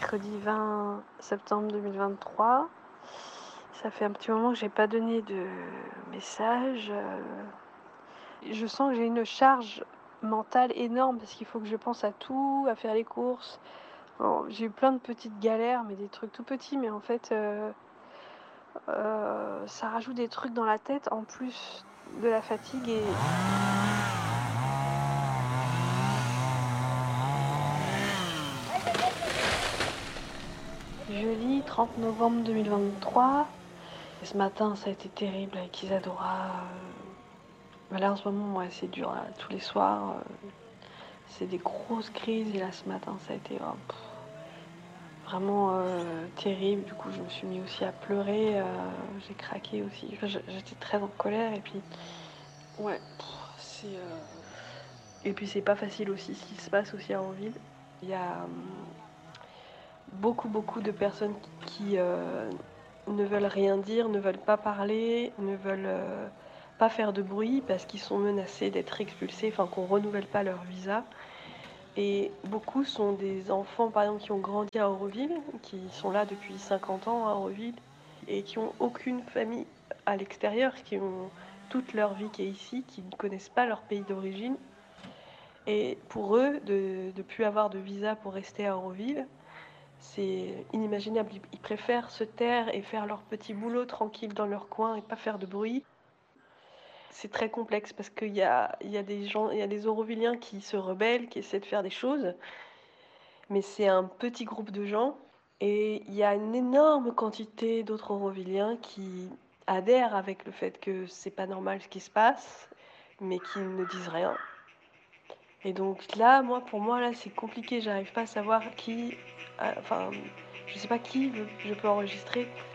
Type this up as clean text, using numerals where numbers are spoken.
mercredi 20 septembre 2023. Ça fait un petit moment que j'ai pas donné de message. Je sens que j'ai une charge mentale énorme parce qu'il faut que je pense à tout, à faire les courses. Bon, j'ai eu plein de petites galères, mais des trucs tout petits, mais en fait, ça rajoute des trucs dans la tête en plus de la fatigue et jeudi 30 novembre 2023. Et ce matin, ça a été terrible avec Isadora. Là, en ce moment, ouais, c'est dur. Là. Tous les soirs, c'est des grosses crises. Et là, ce matin, ça a été vraiment terrible. Du coup, je me suis mis aussi à pleurer. J'ai craqué aussi. Enfin, j'étais très en colère. Et puis, ouais, c'est. Et puis, c'est pas facile aussi ce qui se passe aussi à Auroville. Il y a beaucoup de personnes qui ne veulent rien dire, ne veulent pas parler, ne veulent pas faire de bruit parce qu'ils sont menacés d'être expulsés, enfin qu'on renouvelle pas leur visa. Et beaucoup sont des enfants, par exemple, qui ont grandi à Auroville, qui sont là depuis 50 ans à Auroville, et qui ont aucune famille à l'extérieur, qui ont toute leur vie qui est ici, qui ne connaissent pas leur pays d'origine. Et pour eux, de ne plus avoir de visa pour rester à Auroville, c'est inimaginable. Ils préfèrent se taire et faire leur petit boulot tranquille dans leur coin et pas faire de bruit. C'est très complexe parce qu'il y a des gens, il y a des Auroviliens qui se rebellent, qui essaient de faire des choses, mais c'est un petit groupe de gens et il y a une énorme quantité d'autres Auroviliens qui adhèrent avec le fait que c'est pas normal ce qui se passe, mais qui ne disent rien. Et donc là, pour moi, là, c'est compliqué. J'arrive pas à savoir qui, enfin, je sais pas qui je peux enregistrer.